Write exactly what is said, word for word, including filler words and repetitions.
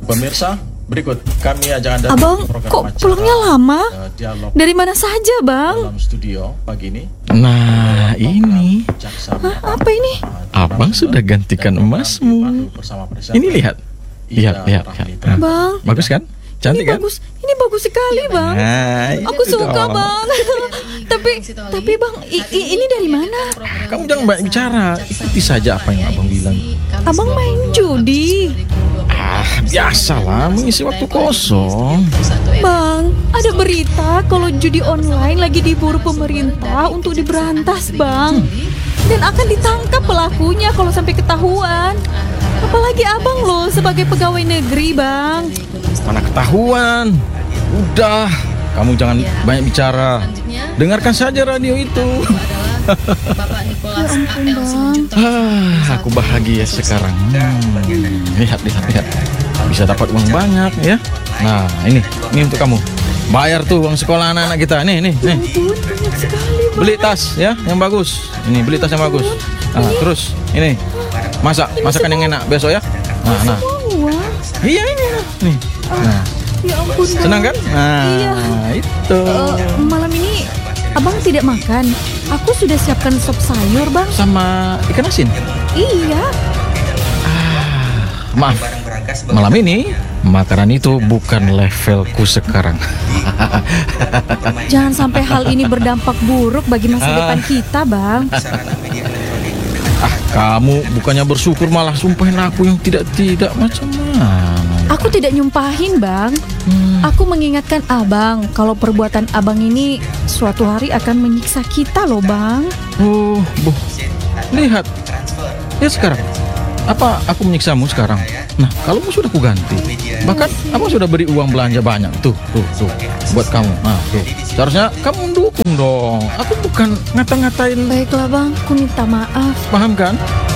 Pemirsa, berikut kami ajak Anda Abang, program kok acara, pulangnya lama? uh, dialog Dari mana saja, Bang? dalam studio pagi ini. Nah, ini Jaksa Hah, apa ini? Abang sudah gantikan emasmu. Ini lihat. Lihat, lihat, lihat. Nah, Bang, bagus kan? ini Cantik kan? bagus. Ini bagus sekali, Bang. Nah, Aku itu suka, dong. Bang. tapi, tapi Bang, i- i- ini dari mana? Kamu jangan banyak bicara. Ikuti saja apa yang abang bilang. Abang main judi. Ah, biasalah mengisi waktu kosong. Bang, ada berita kalau judi online lagi diburu pemerintah untuk diberantas, Bang. Dan akan ditangkap pelakunya kalau sampai ketahuan. Apalagi abang loh sebagai pegawai negeri, Bang. Mana ketahuan. Udah, kamu jangan banyak bicara. Dengarkan saja radio itu. Ya ampun, Bang. Ah, aku bahagia sekarang. Hmm, lihat, lihat, lihat. Bisa dapat uang banyak ya. Nah, ini, ini untuk kamu. Bayar tuh uang sekolah anak-anak kita. Nih, nih, nih. Ampun, banyak sekali, Bang. Beli tas ya, yang bagus. Ini beli tas yang bagus. Nah, terus ini masak, masakan yang enak besok ya. Nah, nah. Wah, Iya ini, nih. Nah, ya ampun, Bang. senang kan? Nah, Iya. itu. Eh, malam ini abang tidak makan. Aku sudah siapkan sop sayur, Bang. Sama ikan asin. Iya. Maaf, malam ini makanan itu bukan levelku sekarang. Jangan sampai hal ini berdampak buruk bagi masa Ah. depan kita, Bang. Ah, kamu bukannya bersyukur malah sumpahin aku yang tidak-tidak macam mana? Aku tidak nyumpahin, Bang. Hmm. Aku mengingatkan abang kalau perbuatan abang ini suatu hari akan menyiksa kita loh, Bang. Oh, boh. Lihat. Lihat sekarang. Apa aku menyiksamu sekarang? Nah, kalau sudah aku ganti. Bahkan abang sudah beri uang belanja banyak. Tuh, tuh, tuh. Buat kamu. Nah, tuh. Seharusnya kamu mendukung dong. Aku bukan ngata-ngatain. Baiklah, Bang. Aku minta maaf. Paham kan?